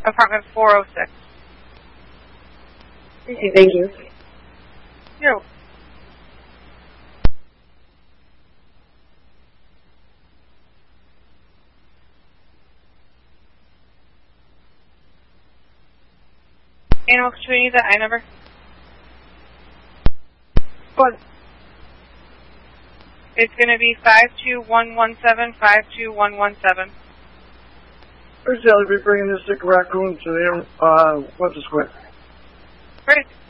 Apartment 406. Okay, thank you. You're Animal control, you need that I number? What? It's going to be 52117, 52117. Where's Ellie be bringing this sick raccoon to the, what's the square? Great.